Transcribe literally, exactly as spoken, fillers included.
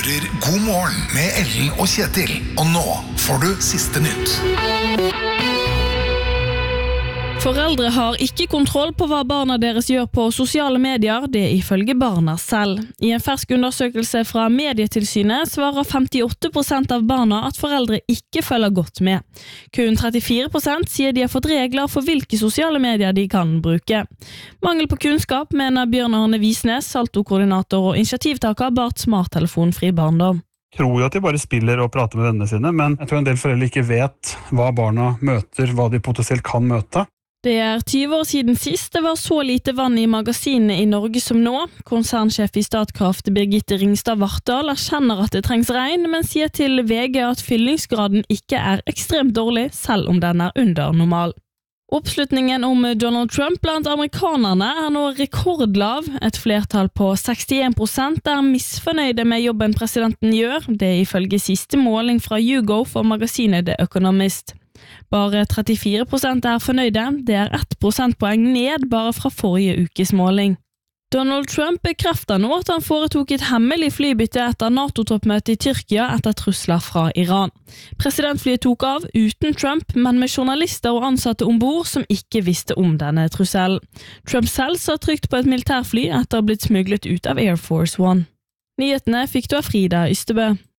hører God morgen med Ellen og Kjetil. Og nå får du siste nytt. Foreldre har ikke kontroll på hva barna deres gjør på sosiale medier, det ifølge barna selv. I en fersk undersøkelse fra Medietilsynet svarer femtiåtte prosent av barna at foreldre ikke følger godt med. Kun trettifire prosent sier de har fått regler for hvilke sosiale medier de kan bruke. Mangel på kunnskap, mener Bjørn Arne Visnes, saltokoordinator og initiativtaker bak smarttelefonfri barndom. Jeg tror jo at de bare spiller og prater med vennene sine, men jeg tror en del foreldre ikke vet hva barna møter, hva de potensielt kan møte. Det er tyve år siden sist det var så lite vann i magasinene i Norge som nå. Konsernsjef i Statkraft Birgitte Ringstad Vartdal erkjenner at det trengs regn, men sier til V G at fyllingsgraden ikke er ekstremt dårlig, selv om den er under normal. Oppslutningen om Donald Trump blant amerikanerne er nå rekordlav. Et flertall på sekstien prosent er misfornøyde med jobben presidenten gjør, det ifølge siste måling fra YouGov for magasinet The Economist. Bare trettifire prosent er fornøyde, det er ett prosentpoeng ned bare fra forrige ukes måling. Donald Trump bekrefter nå at han foretok et hemmelig flybytte etter NATO-toppmøtet i Tyrkia etter trusler fra Iran. Presidentflyet tok av uten Trump, men med journalister og ansatte ombord som ikke visste om denne trusselen. Trump selv satt trygt på et militærfly etter å ha blitt smuglet ut av Air Force One. Nyhetene fikk du av Frida Ystebø.